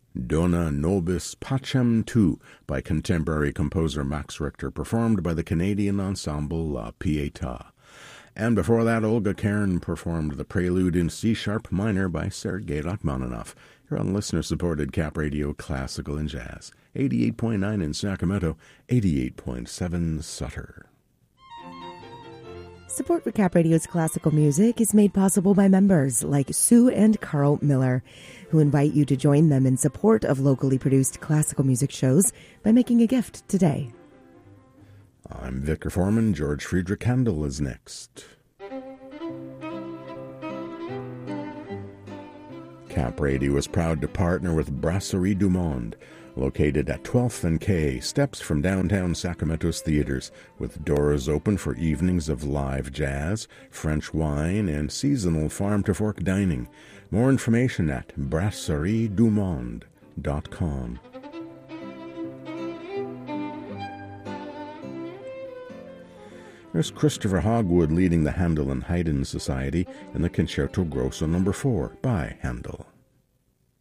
Dona Nobis Pacem Tu by contemporary composer Max Richter, performed by the Canadian ensemble La Pietà. And before that, Olga Kern performed the Prelude in C-sharp minor by Sergei Rachmaninoff. You're on listener-supported Cap Radio Classical and Jazz, 88.9 in Sacramento, 88.7 Sutter. Support for Cap Radio's classical music is made possible by members like Sue and Carl Miller, who invite you to join them in support of locally produced classical music shows by making a gift today. I'm Victor Foreman. George Friedrich Handel is next. Cap Radio is proud to partner with Brasserie du Monde, located at 12th and K, steps from downtown Sacramento's theaters, with doors open for evenings of live jazz, French wine, and seasonal farm-to-fork dining. More information at brasseriedumonde.com. There's Christopher Hogwood leading the Handel and Haydn Society in the Concerto Grosso No. 4 by Handel.